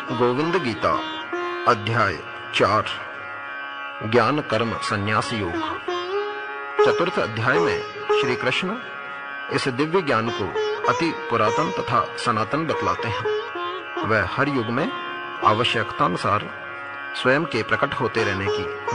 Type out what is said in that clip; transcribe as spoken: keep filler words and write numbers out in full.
गोविंद गीता अध्याय चार ज्ञान कर्म संन्यास योग। चतुर्थ अध्याय में श्री कृष्ण इस दिव्य ज्ञान को अति पुरातन तथा सनातन बतलाते हैं। वह हर युग में आवश्यकतानुसार स्वयं के प्रकट होते रहने की